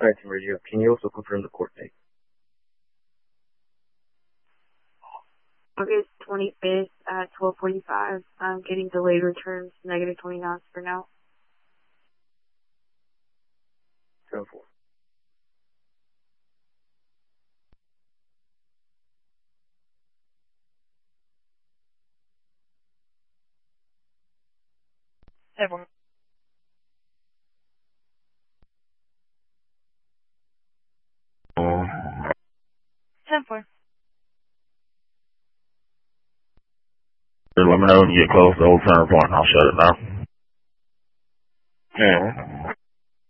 Team Radio. Can you also confirm the court date? August 25th at 12:45. I'm getting delayed returns, negative 20 knots for now. 10-4. Everyone. 10-4. Let me know when you get close to Old Center Point and I'll shut it down. Yeah.